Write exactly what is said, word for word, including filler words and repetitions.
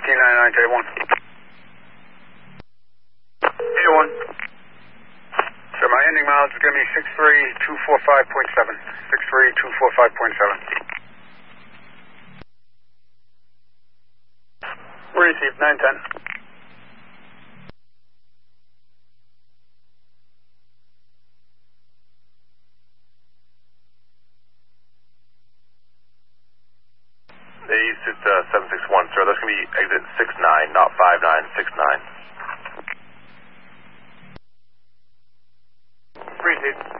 fifteen ninety-nine to A one. A one. So my ending mileage is going to be six three two four five point seven. six three two four five point seven. Received, nine ten. East at uh, seven six one, sir. That's going to be exit six nine, not five nine, six nine. Received.